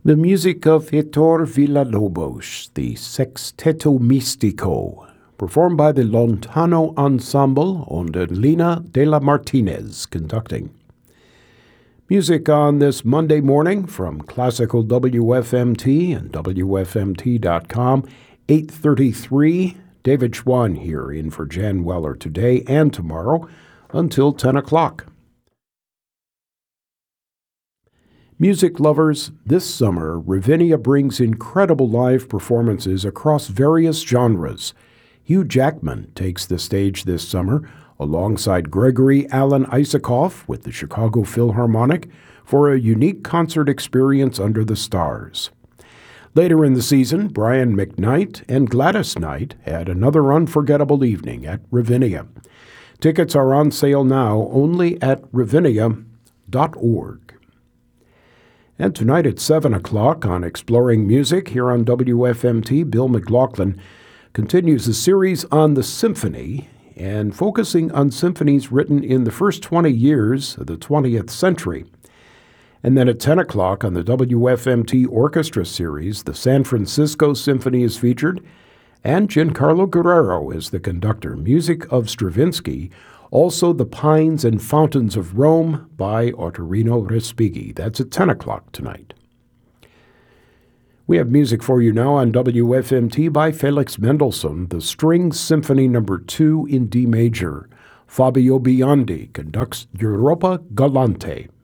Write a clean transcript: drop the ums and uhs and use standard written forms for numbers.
The music of Heitor Villalobos, the Sexteto Místico, performed by the Lontano Ensemble under Lina de la Martinez conducting. Music on this Monday morning from Classical WFMT and WFMT.com, 8:33. David Schwann here in for Jan Weller today and tomorrow until 10 o'clock. Music lovers, this summer, Ravinia brings incredible live performances across various genres. Hugh Jackman takes the stage this summer alongside Gregory Alan Isakov with the Chicago Philharmonic for a unique concert experience under the stars. Later in the season, Brian McKnight and Gladys Knight had another unforgettable evening at Ravinia. Tickets are on sale now only at ravinia.org. And tonight at 7 o'clock on Exploring Music here on WFMT, Bill McLaughlin continues a series on the symphony and focusing on symphonies written in the first 20 years of the 20th century. And then at 10 o'clock on the WFMT Orchestra series, the San Francisco Symphony is featured, and Giancarlo Guerrero is the conductor. Music of Stravinsky, also The Pines and Fountains of Rome by Ottorino Respighi. That's at 10 o'clock tonight. We have music for you now on WFMT by Felix Mendelssohn, the String Symphony No. 2 in D major. Fabio Biondi conducts Europa Galante.